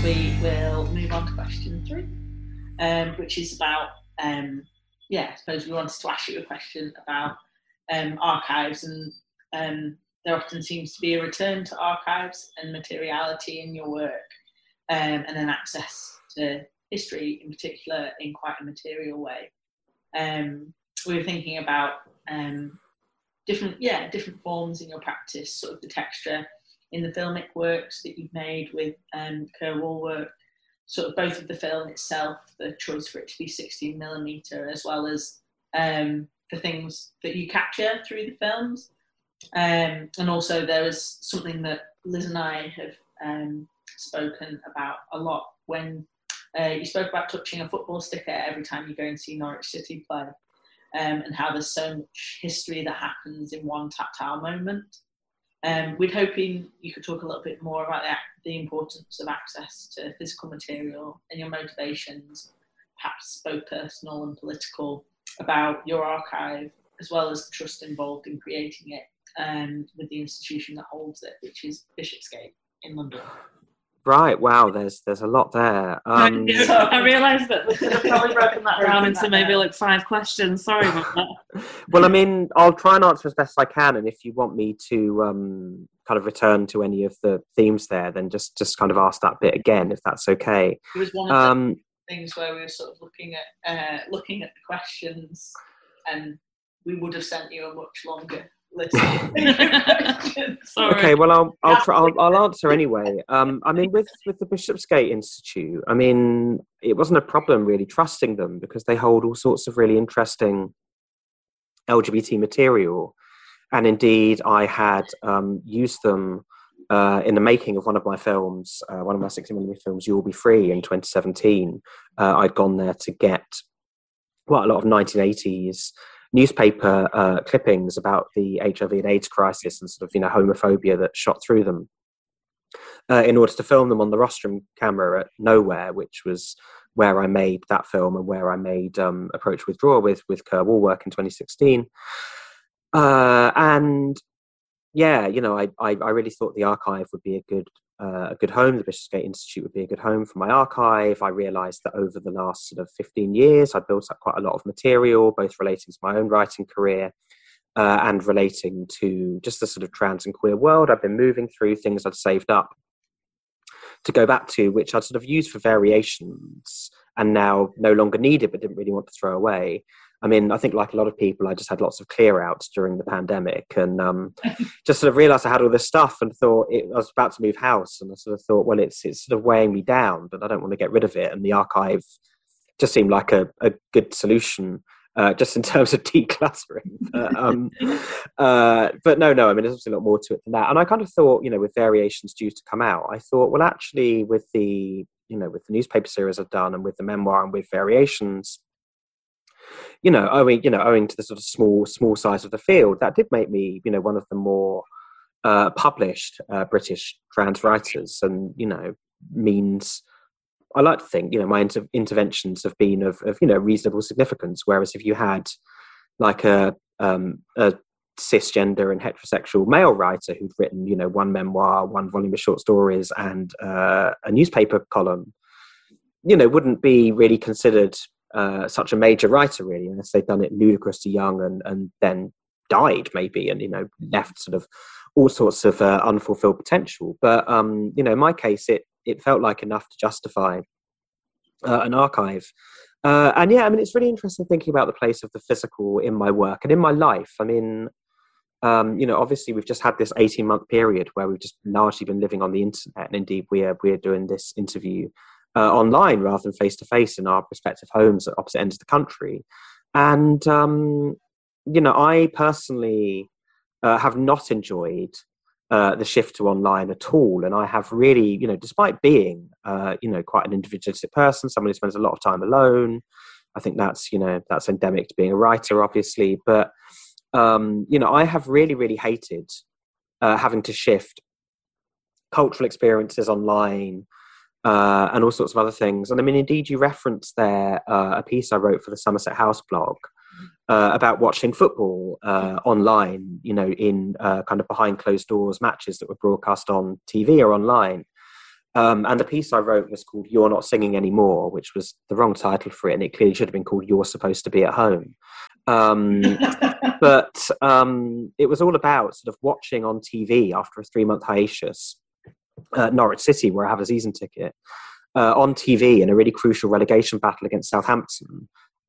we will move on to question 3, which is about, I suppose we wanted to ask you a question about archives, and there often seems to be a return to archives and materiality in your work, and an access to history in particular in quite a material way. We were thinking about different forms in your practice, sort of the texture in the filmic works that you've made with Kerr Woolwork, sort of both of the film itself, the choice for it to be 16mm, as well as the things that you capture through the films. And also there was something that Liz and I have spoken about a lot when you spoke about touching a football sticker every time you go and see Norwich City play, and how there's so much history that happens in one tactile moment. We're hoping you could talk a little bit more about the importance of access to physical material and your motivations, perhaps both personal and political, about your archive, as well as the trust involved in creating it, with the institution that holds it, which is Bishopsgate in London. Right, wow, there's a lot there. I realised that we could have probably broken that down into maybe like 5 questions. Sorry about that. Well, I mean, I'll try and answer as best I can, and if you want me to kind of return to any of the themes there, then just kind of ask that bit again, if that's okay. It was one of the things where we were sort of looking at the questions, and we would have sent you a much longer list. Okay, well, I'll answer anyway. I mean, with the Bishopsgate Institute, I mean, it wasn't a problem really trusting them, because they hold all sorts of really interesting LGBT material, and indeed I had used them in the making of one of my films, one of my 16mm films, You'll Be Free, in 2017. I'd gone there to get quite a lot of 1980s newspaper clippings about the HIV and AIDS crisis and sort of, homophobia that shot through them, in order to film them on the rostrum camera at Nowhere, which was where I made that film and where I made Approach Withdraw with Kerr Woolwork in 2016. And yeah, I really thought the archive would be a good home. The Bishopsgate Institute would be a good home for my archive. I realised that over the last sort of 15 years, I built up quite a lot of material, both relating to my own writing career and relating to just the sort of trans and queer world. I've been moving through things I'd saved up to go back to, which I'd sort of used for variations and now no longer needed, but didn't really want to throw away. I mean, I think like a lot of people, I just had lots of clear outs during the pandemic, and just sort of realised I had all this stuff and thought I was about to move house, and I sort of thought, well, it's sort of weighing me down, but I don't want to get rid of it. And the archive just seemed like a good solution, just in terms of decluttering. But no, I mean, there's obviously a lot more to it than that. And I kind of thought, with variations due to come out, I thought, well, actually, with the newspaper series I've done and with the memoir and with variations, owing to the sort of small size of the field, that did make me, one of the more published British trans writers, and means I like to think my interventions have been of reasonable significance. Whereas if you had like a cisgender and heterosexual male writer who'd written one memoir, one volume of short stories, and a newspaper column, wouldn't be really considered such a major writer, really, unless they'd done it ludicrously young and then died, maybe, and left sort of all sorts of unfulfilled potential. But in my case, it felt like enough to justify an archive. And yeah, I mean, it's really interesting thinking about the place of the physical in my work and in my life. I mean, obviously we've just had this 18-month period where we've just largely been living on the internet, and indeed we're doing this interview online rather than face-to-face in our respective homes at opposite ends of the country. And, I personally have not enjoyed the shift to online at all. And I have really, despite being, quite an individualistic person, someone who spends a lot of time alone, I think that's endemic to being a writer, obviously. But, I have really, really hated having to shift cultural experiences online, and all sorts of other things. And I mean, indeed, you referenced there a piece I wrote for the Somerset House blog about watching football online, in kind of behind closed doors matches that were broadcast on TV or online. And the piece I wrote was called You're Not Singing Anymore, which was the wrong title for it, and it clearly should have been called You're Supposed to Be at Home. But it was all about sort of watching on TV after a 3-month hiatus, Norwich City, where I have a season ticket, on TV in a really crucial relegation battle against Southampton.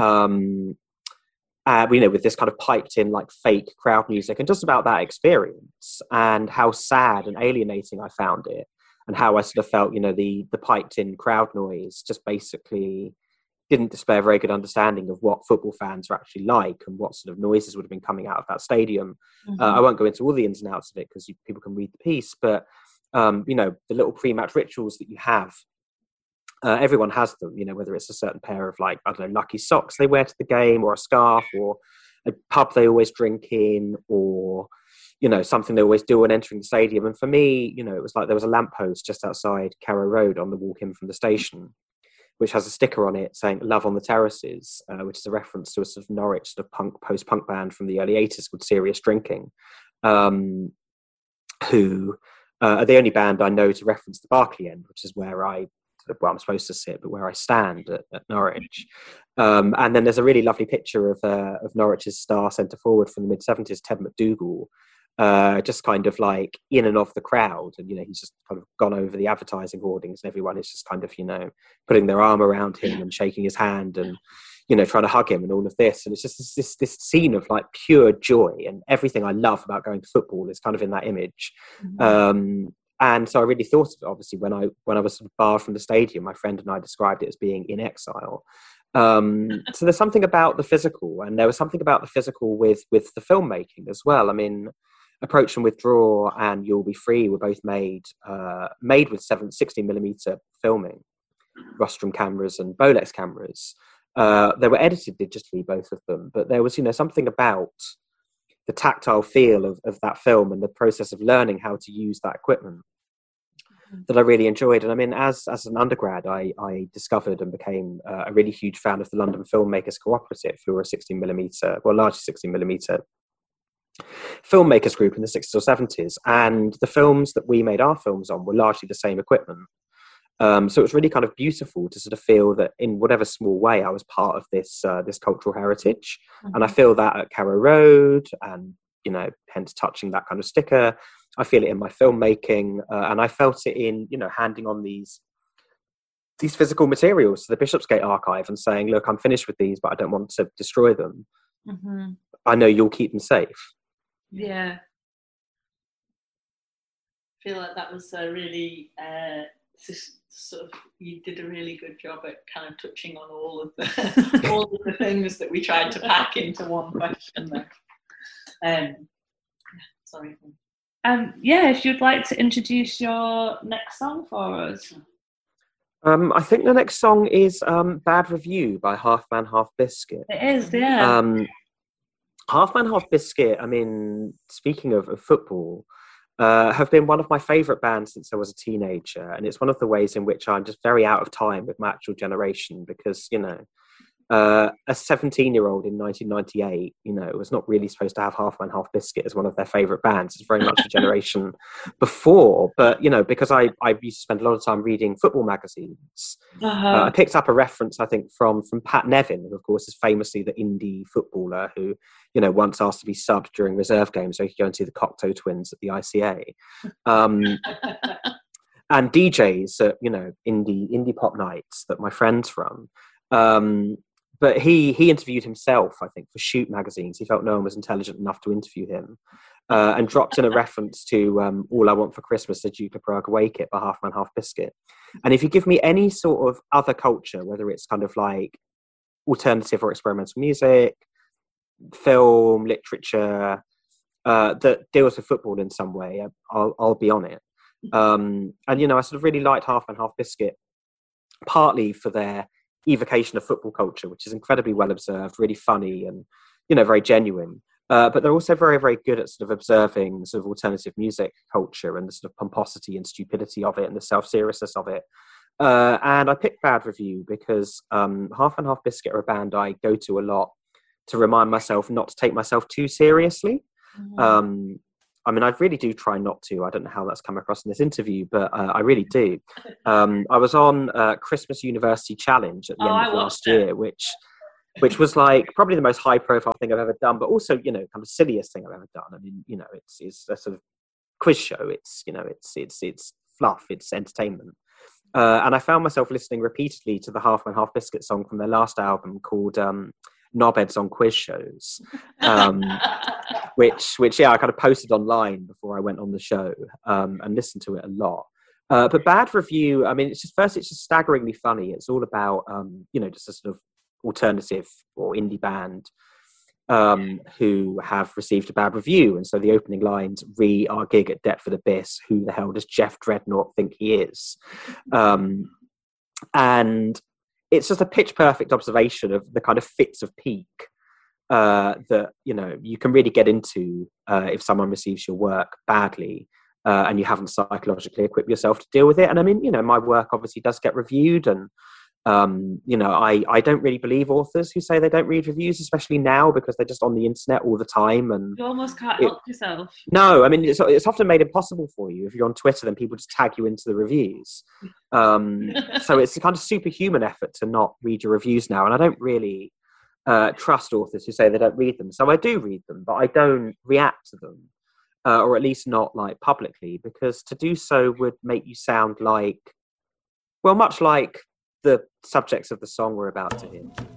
With this kind of piped in like fake crowd music, and just about that experience and how sad and alienating I found it, and how I sort of felt, the piped in crowd noise just basically didn't display a very good understanding of what football fans are actually like and what sort of noises would have been coming out of that stadium. I won't go into all the ins and outs of it because people can read the piece, but the little pre-match rituals that you have, everyone has them, whether it's a certain pair of lucky socks they wear to the game, or a scarf, or a pub they always drink in, or something they always do when entering the stadium. And for me, it was like there was a lamppost just outside Carrow Road on the walk in from the station, which has a sticker on it saying "Love on the Terraces," which is a reference to a sort of Norwich sort of post-punk band from the early 80s called Serious Drinking, who are the only band I know to reference the Barclay End, which is where I'm supposed to sit, but where I stand at Norwich. And then there's a really lovely picture of Norwich's star centre forward from the mid-70s, Ted McDougall, just kind of like in and of the crowd, and he's just kind of gone over the advertising hoardings, and everyone is just kind of putting their arm around him and shaking his hand and trying to hug him and all of this. And it's just this scene of like pure joy, and everything I love about going to football is kind of in that image. And so I really thought of it, obviously, when I was sort of barred from the stadium. My friend and I described it as being in exile. So there's something about the physical, and there was something about the physical with the filmmaking as well. I mean, Approach and Withdraw and You'll Be Free were both made with 16mm filming, rostrum cameras and Bolex cameras. They were edited digitally, both of them, but there was something about the tactile feel of that film and the process of learning how to use that equipment that I really enjoyed. And I mean, as an undergrad, I discovered and became a really huge fan of the London Filmmakers Cooperative, who were a largely 16mm filmmakers group in the 60s or 70s, and the films that we made our films on were largely the same equipment. So it was really kind of beautiful to sort of feel that in whatever small way I was part of this cultural heritage. And I feel that at Carrow Road, and hence touching that kind of sticker. I feel it in my filmmaking, and I felt it in handing on these physical materials to the Bishopsgate archive and saying, look, I'm finished with these, but I don't want to destroy them. I know you'll keep them safe. Yeah. I feel like that was a really you did a really good job at kind of touching on all of the things that we tried to pack into one question there. Sorry. If you'd like to introduce your next song for us. I think the next song is Bad Review by Half Man Half Biscuit. It is, yeah. Half Man Half Biscuit, I mean, speaking of football, have been one of my favourite bands since I was a teenager, and it's one of the ways in which I'm just very out of time with my actual generation, because a 17-year-old in 1998 was not really supposed to have Half Man Half Biscuit as one of their favourite bands. It's very much a generation before, but because I used to spend a lot of time reading football magazines. I picked up a reference, I think, from Pat Nevin, who of course is famously the indie footballer who once asked to be subbed during reserve games so he could go and see the Cocteau Twins at the ICA. And DJs at indie pop nights that my friends run. But he interviewed himself, I think, for Shoot magazines. He felt no one was intelligent enough to interview him, and dropped in a reference to All I Want for Christmas, the Duke of Prague Awake It by Half Man Half Biscuit. And if you give me any sort of other culture, whether it's kind of like alternative or experimental music, film, literature, that deals with football in some way, I'll be on it. And I sort of really liked Half Man Half Biscuit, partly for their evocation of football culture, which is incredibly well observed, really funny, and very genuine. But they're also very, very good at sort of observing sort of alternative music culture and the sort of pomposity and stupidity of it and the self-seriousness of it. And I picked Bad Review because Half and Half Biscuit are a band I go to a lot to remind myself not to take myself too seriously. I mean, I really do try not to. I don't know how that's come across in this interview, but I really do. I was on Christmas University Challenge at the end of last year, which was like probably the most high profile thing I've ever done, but also, you know, kind of silliest thing I've ever done. I mean, you know, it's a sort of quiz show. It's, you know, it's fluff, it's entertainment. And I found myself listening repeatedly to the Half Man Half Biscuit song from their last album called Knobheads on Quiz Shows, which I kind of posted online before I went on the show, and listened to it a lot. But Bad Review, I mean, it's just staggeringly funny. It's all about, you know, just a sort of alternative or indie band who have received a bad review. And so the opening lines, re our gig at Deptford Abyss, who the hell does Jeff Dreadnought think he is? And it's just a pitch perfect observation of the kind of fits of pique that, you know, you can really get into if someone receives your work badly and you haven't psychologically equipped yourself to deal with it. And I mean, you know, my work obviously does get reviewed, and you know, I don't really believe authors who say they don't read reviews, especially now, because they're just on the internet all the time. And you almost can't help yourself. No, I mean, it's often made impossible for you. If you're on Twitter, then people just tag you into the reviews. So it's a kind of superhuman effort to not read your reviews now. And I don't really trust authors who say they don't read them. So I do read them, but I don't react to them, or at least not like publicly, because to do so would make you sound like, well, much like the subjects of the song we're about to hear.